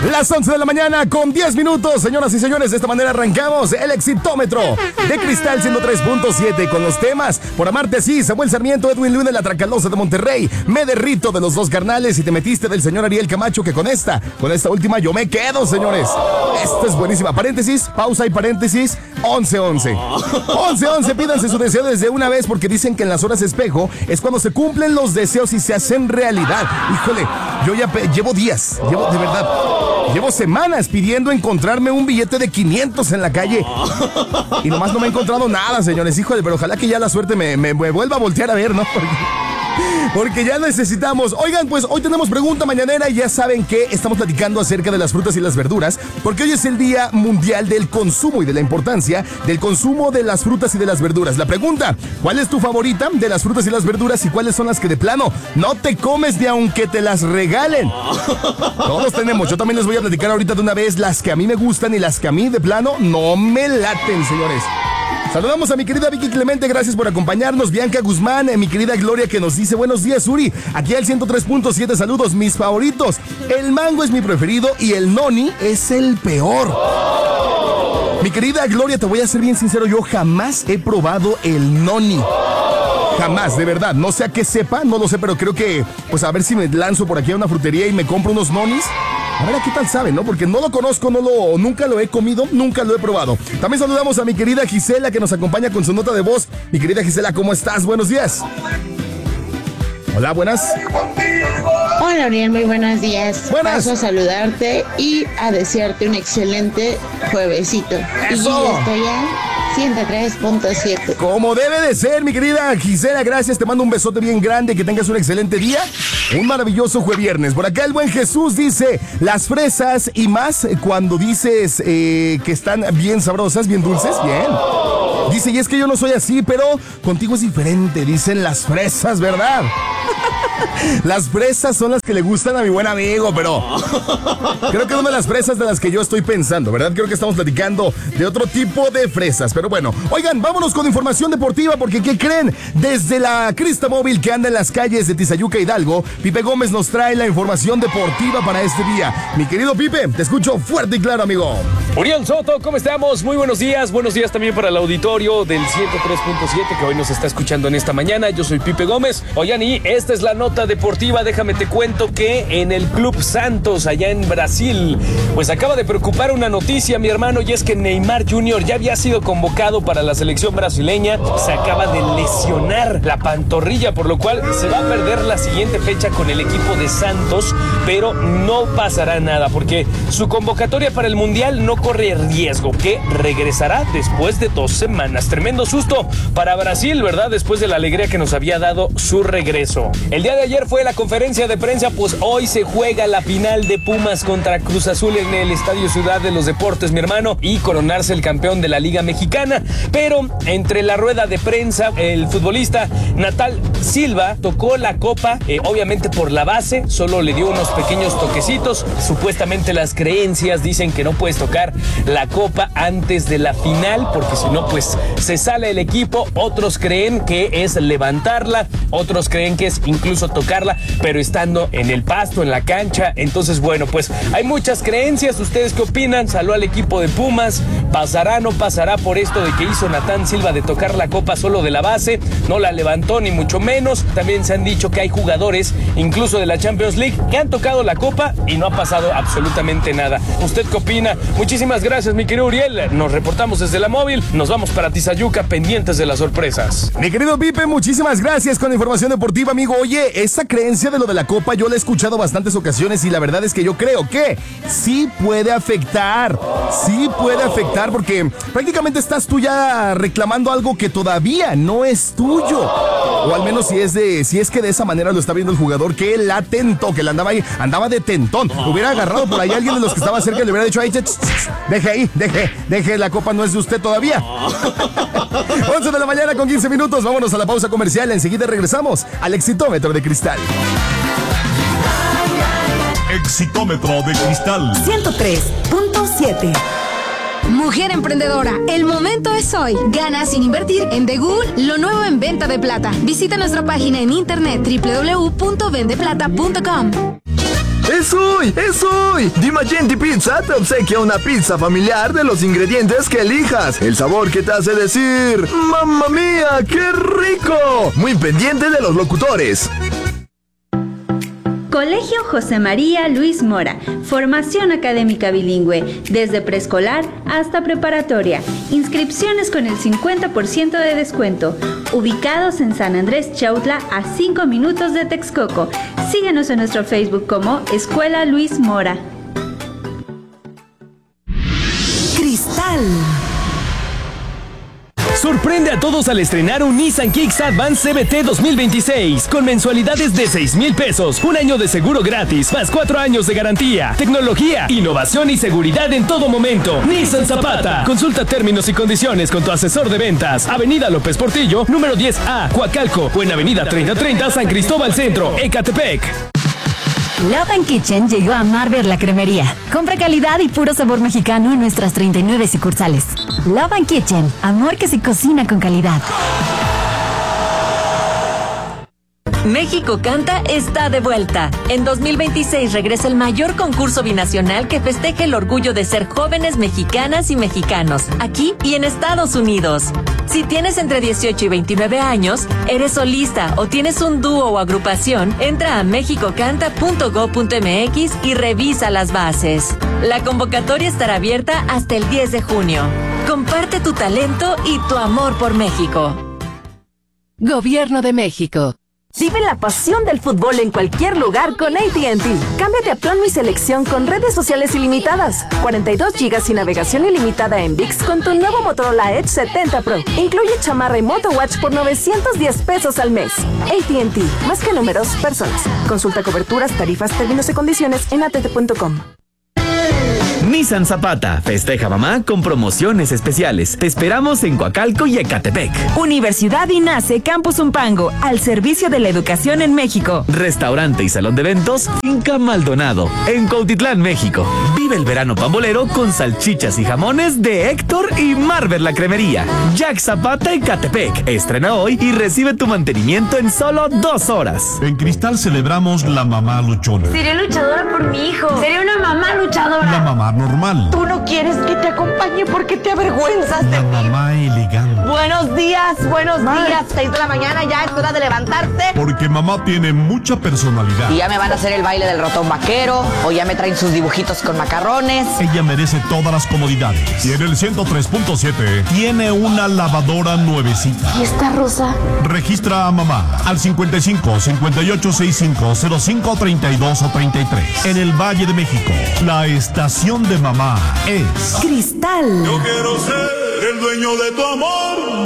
Las 11 de la mañana con 10 minutos, señoras y señores. De esta manera arrancamos el Exitómetro de Cristal 103.7 con los temas Por amarte así, Samuel Sarmiento, Edwin Luna, La Tracalosa de Monterrey, Me derrito de Los Dos Carnales y Te metiste del señor Ariel Camacho, que con esta última yo me quedo, señores. Esta es buenísima. Paréntesis, pausa y paréntesis. 11-11. 11-11, pídanse su deseo desde una vez porque dicen que en las horas espejo es cuando se cumplen los deseos y se hacen realidad. Híjole, yo ya llevo días, de verdad. Llevo semanas pidiendo encontrarme un billete de 500 en la calle y nomás no me he encontrado nada, señores. Híjole, pero ojalá que ya la suerte me vuelva a voltear a ver, ¿no? Porque ya necesitamos. Oigan, pues hoy tenemos pregunta mañanera y ya saben que estamos platicando acerca de las frutas y las verduras, porque hoy es el Día Mundial del Consumo y de la importancia del consumo de las frutas y de las verduras. La pregunta, ¿cuál es tu favorita de las frutas y las verduras y cuáles son las que de plano no te comes de aunque te las regalen? Todos tenemos. Yo también les voy a platicar ahorita de una vez las que a mí me gustan y las que a mí de plano no me laten, señores. Saludamos a mi querida Vicky Clemente, gracias por acompañarnos. Bianca Guzmán, mi querida Gloria, que nos dice buenos días, Uri. Aquí al 103.7, saludos, mis favoritos. El mango es mi preferido y el noni es el peor. Mi querida Gloria, te voy a ser bien sincero, yo jamás he probado el noni. Jamás, de verdad. No sé a qué sepa, no lo sé, pero creo que, pues a ver si me lanzo por aquí a una frutería y me compro unos nonis. A ver a qué tal sabe, ¿no? Porque no lo conozco, nunca lo he comido, nunca lo he probado. También saludamos a mi querida Gisela, que nos acompaña con su nota de voz. Mi querida Gisela, ¿cómo estás? Buenos días. Hola, buenas. Hola, Ariel, muy buenos días. Buenas. Paso a saludarte y a desearte un excelente juevesito. ¡Eso! Y yo estoy a 103.7. Como debe de ser, mi querida Gisela, gracias. Te mando un besote bien grande, que tengas un excelente día. Un maravilloso jueviernes. Por acá el buen Jesús dice, las fresas y más cuando dices que están bien sabrosas, bien dulces, bien. Dice, y es que yo no soy así, pero contigo es diferente, dicen las fresas, ¿verdad? Las fresas son las que le gustan a mi buen amigo, pero creo que no de las fresas de las que yo estoy pensando, ¿verdad? Creo que estamos platicando de otro tipo de fresas, pero bueno. Oigan, vámonos con información deportiva, porque ¿qué creen? Desde la Crista Móvil que anda en las calles de Tizayuca, Hidalgo, Pipe Gómez nos trae la información deportiva para este día. Mi querido Pipe, te escucho fuerte y claro, amigo. Uriel Soto, ¿cómo estamos? Muy buenos días también para el auditorio del 103.7 que hoy nos está escuchando en esta mañana. Yo soy Pipe Gómez. Oigan, y esta es la nota deportiva. Déjame te cuento que en el Club Santos, allá en Brasil, pues acaba de preocupar una noticia, mi hermano, y es que Neymar Jr. ya había sido convocado para la selección brasileña. Se acaba de lesionar la pantorrilla, por lo cual se va a perder la siguiente fecha con el equipo de Santos, pero no pasará nada porque su convocatoria para el Mundial no corre riesgo, que regresará después de 2 semanas. Tremendo susto para Brasil, ¿verdad? Después de la alegría que nos había dado su regreso. El día de ayer fue la conferencia de prensa, pues hoy se juega la final de Pumas contra Cruz Azul en el Estadio Ciudad de los Deportes, mi hermano, y coronarse el campeón de la Liga Mexicana. Pero entre la rueda de prensa, el futbolista Natal Silva tocó la copa, obviamente por la base, solo le dio unos pequeños toquecitos. Supuestamente las creencias dicen que no puedes tocar la copa antes de la final, porque si no, pues se sale el equipo. Otros creen que es levantarla, otros creen que es incluso tocarla, pero estando en el pasto, en la cancha. Entonces, bueno, pues hay muchas creencias. ¿Ustedes qué opinan? Saló al equipo de Pumas. ¿Pasará, no pasará por esto de que hizo Natán Silva de tocar la copa solo de la base? No la levantó ni mucho menos. También se han dicho que hay jugadores, incluso de la Champions League, que han tocado la copa y no ha pasado absolutamente nada. ¿Usted qué opina? Muchísimas gracias, mi querido Uriel. Nos reportamos desde la móvil. Nos vamos para Tizayuca, pendientes de las sorpresas. Mi querido Pipe, muchísimas gracias con la información deportiva, amigo. Oye, esa creencia de lo de la copa yo la he escuchado bastantes ocasiones y la verdad es que yo creo que sí puede afectar porque prácticamente estás tú ya reclamando algo que todavía no es tuyo. O al menos si es que de esa manera lo está viendo el jugador que la tentó, que la andaba de tentón. Hubiera agarrado por ahí a alguien de los que estaba cerca y le hubiera dicho, ahí, deje, la copa no es de usted todavía. 11 de la mañana con 15 minutos, vámonos a la pausa comercial. Enseguida regresamos al Exitómetro de Cristal. Exitómetro de Cristal 103.7. Mujer emprendedora, el momento es hoy. Gana sin invertir en Begul, lo nuevo en venta de plata. Visita nuestra página en internet www.vendeplata.com. ¡Es hoy! ¡Es hoy! Dimagenti Pizza te obsequia una pizza familiar de los ingredientes que elijas. El sabor que te hace decir ¡Mamma mía! ¡Qué rico! Muy pendiente de los locutores. Colegio José María Luis Mora, formación académica bilingüe, desde preescolar hasta preparatoria, inscripciones con el 50% de descuento, ubicados en San Andrés Chautla a 5 minutos de Texcoco. Síguenos en nuestro Facebook como Escuela Luis Mora. Cristal. Sorprende a todos al estrenar un Nissan Kicks Advance CVT 2026 con mensualidades de 6,000 pesos, un año de seguro gratis, más 4 años de garantía, tecnología, innovación y seguridad en todo momento. Nissan Zapata. Consulta términos y condiciones con tu asesor de ventas. Avenida López Portillo, número 10A, Coacalco, o en Avenida 3030, San Cristóbal Centro, Ecatepec. Love and Kitchen llegó a Marvel la cremería. Compra calidad y puro sabor mexicano en nuestras 39 sucursales. Love and Kitchen, amor que se cocina con calidad. México Canta está de vuelta. En 2026 regresa el mayor concurso binacional que festeja el orgullo de ser jóvenes mexicanas y mexicanos, aquí y en Estados Unidos. Si tienes entre 18 y 29 años, eres solista o tienes un dúo o agrupación, entra a mexicocanta.go.mx y revisa las bases. La convocatoria estará abierta hasta el 10 de junio. Comparte tu talento y tu amor por México. Gobierno de México. Vive la pasión del fútbol en cualquier lugar con AT&T. Cámbiate a plan Mi Selección con redes sociales ilimitadas, 42 GB y navegación ilimitada en ViX con tu nuevo Motorola Edge 70 Pro. Incluye chamarra y MotoWatch por 910 pesos al mes. AT&T, más que números, personas. Consulta coberturas, tarifas, términos y condiciones en att.com. Nissan Zapata, festeja mamá con promociones especiales. Te esperamos en Coacalco y Ecatepec. Universidad INACE Campus Umpango, al servicio de la educación en México. Restaurante y salón de eventos Finca Maldonado, en Cuautitlán, México. Vive el verano pambolero con salchichas y jamones de Héctor y Marvel la cremería. Jack Zapata Ecatepec. Estrena hoy y recibe tu mantenimiento en solo 2 horas. En Cristal celebramos la mamá luchona. Seré luchadora por mi hijo. Seré una mamá luchadora. La mamá normal. Tú no quieres que te acompañe porque te avergüenzas de mí. La mamá elegante. Buenos días, 6 de la mañana, ya es hora de levantarse. Porque mamá tiene mucha personalidad. Y ya me van a hacer el baile del ratón vaquero, o ya me traen sus dibujitos con macarrones. Ella merece todas las comodidades. Y en el 103.7 tiene una lavadora nuevecita. ¿Y esta rosa? Registra a mamá al 55 58 65 05 32 o 33. En el Valle de México, la estación de mamá es Cristal. Yo quiero ser el dueño de tu amor.